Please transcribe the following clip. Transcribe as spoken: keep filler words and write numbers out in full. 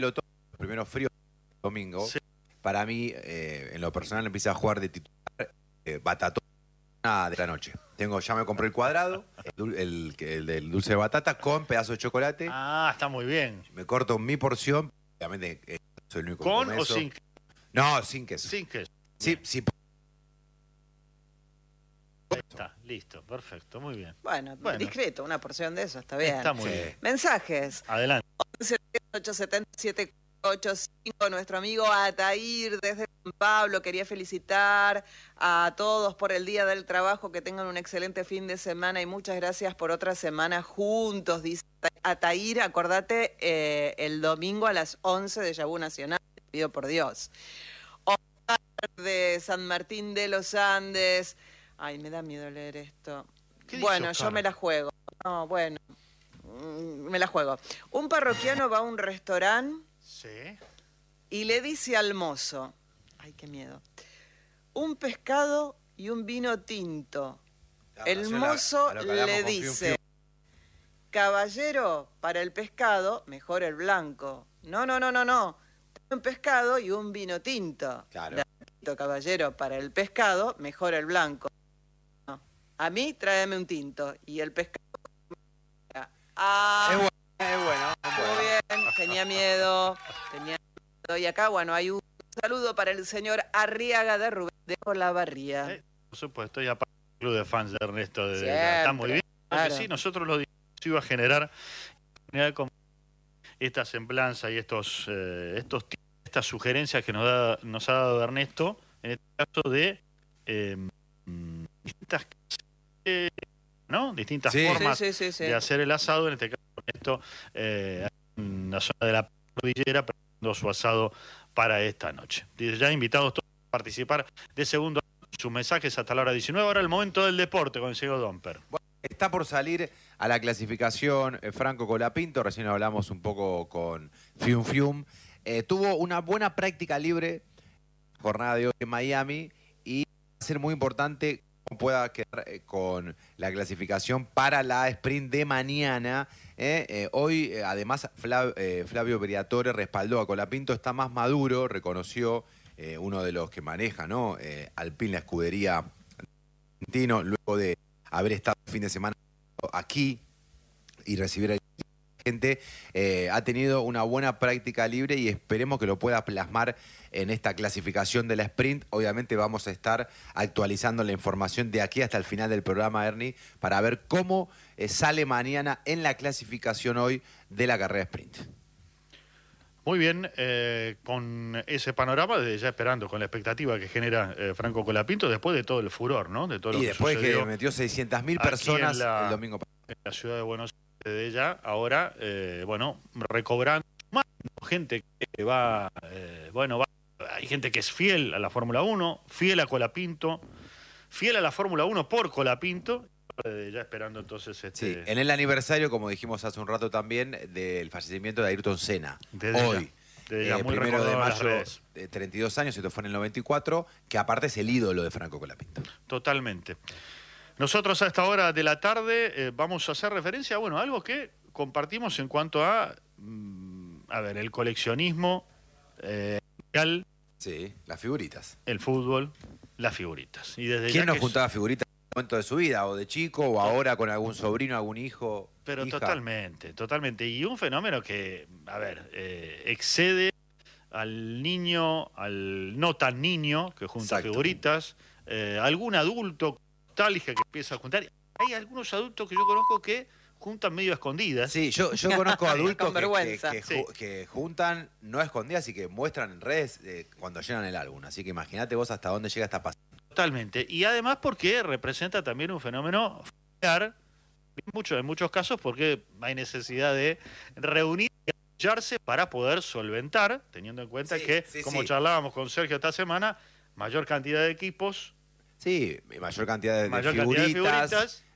los primeros fríos domingo, sí. Para mí, eh, en lo personal, empieza a jugar de titular eh, Batatón de la noche. Tengo, ya me compré el cuadrado, el, el, el del dulce de batata con pedazo de chocolate. Ah, está muy bien. Me corto mi porción, obviamente eh, soy el único ¿Con que come o eso. sin queso? No, sin queso. Sin queso. Sí, sí. Ahí está, listo, perfecto, muy bien. Bueno, bueno, discreto, una porción de eso, está bien. Está muy sí. bien. Mensajes. Adelante. once ocho setenta siete ocho cinco, nuestro amigo Atair desde San Pablo quería felicitar a todos por el Día del Trabajo, que tengan un excelente fin de semana y muchas gracias por otra semana juntos, dice Atair. Acordate, eh, el domingo a las once de Yabú Nacional, te pido por Dios. Omar de San Martín de los Andes. Ay, me da miedo leer esto. Bueno, dice, yo me la juego. No, bueno, me la juego. Un parroquiano va a un restaurante. Sí. Y le dice al mozo, ay, qué miedo, un pescado y un vino tinto. La el mozo la, le dice, caballero, para el pescado, mejor el blanco. No, no, no, no, no. Un pescado y un vino tinto. Claro. Le repito, caballero, para el pescado, mejor el blanco. No. A mí, tráeme un tinto. Y el pescado... Ah, es bueno, es bueno. Muy bien, tenía miedo, tenía miedo. Y acá, bueno, hay un saludo para el señor Arriaga de Rubén de Olavarría. Eh, por supuesto, y aparte el club de fans de Ernesto de, Siempre, de, está muy bien. claro. Sí, nosotros lo iba a generar esta semblanza y estos, eh, estos estas sugerencias que nos, da, nos ha dado Ernesto, en este caso de eh, distintas eh, ¿no? distintas sí. formas sí, sí, sí, sí. de hacer el asado, en este caso Ernesto, eh, en la zona de la cordillera, preparando su asado para esta noche. Ya invitados todos a participar de segundo, sus mensajes hasta la hora diecinueve. Ahora el momento del deporte con el ciego Domper. Bueno, está por salir a la clasificación eh, Franco Colapinto, recién hablamos un poco con Fium Fium. Eh, tuvo una buena práctica libre, jornada de hoy en Miami, y va a ser muy importante cómo pueda quedar eh, con la clasificación para la sprint de mañana. Eh, eh, hoy, eh, además, Flav, eh, Flavio Briatore respaldó a Colapinto, está más maduro, reconoció eh, uno de los que maneja, ¿no? Eh, Alpine, la escudería argentino, luego de haber estado el fin de semana aquí y recibir a gente, eh, ha tenido una buena práctica libre y esperemos que lo pueda plasmar en esta clasificación de la sprint. Obviamente vamos a estar actualizando la información de aquí hasta el final del programa, Ernie, para ver cómo eh, sale mañana en la clasificación hoy de la carrera sprint. Muy bien, eh, con ese panorama, desde ya esperando, con la expectativa que genera eh, Franco Colapinto, después de todo el furor, ¿no? De todo lo y que después sucedió que metió seiscientas mil personas la, el domingo pasado. En la ciudad de Buenos Aires, de ella, ahora, eh, bueno, recobrando más gente que va, eh, bueno, va, hay gente que es fiel a la Fórmula uno, fiel a Colapinto, fiel a la Fórmula uno por Colapinto, eh, ya esperando entonces este... Sí, en el aniversario, como dijimos hace un rato también, del fallecimiento de Ayrton Senna. Desde Hoy, ya, desde ya, eh, muy primero de mayo, de treinta y dos años, esto fue en el noventa y cuatro, que aparte es el ídolo de Franco Colapinto. Totalmente. Nosotros a esta hora de la tarde eh, vamos a hacer referencia, bueno, a algo que compartimos en cuanto a, mm, a ver, el coleccionismo, eh, sí, las figuritas. El fútbol, las figuritas. Y desde ¿Quién ya no que juntaba figuritas en el momento de su vida, o de chico, o ahora con algún sobrino, algún hijo? Pero hija? totalmente, totalmente. Y un fenómeno que, a ver, eh, excede al niño, al no tan niño que junta Exacto. figuritas, eh, algún adulto nostálgico que empieza a juntar. Hay algunos adultos que yo conozco que juntan medio escondidas. Sí, yo, yo conozco adultos que, que, que, sí. que juntan no escondidas y que muestran en redes eh, cuando llenan el álbum. Así que imagínate vos hasta dónde llega esta pasión. Totalmente. Y además porque representa también un fenómeno familiar, en muchos, en muchos casos porque hay necesidad de reunir y apoyarse para poder solventar, teniendo en cuenta sí, que, sí, como sí. charlábamos con Sergio esta semana, mayor cantidad de equipos. Sí, mayor cantidad de, mayor de, figuritas, cantidad de figuritas.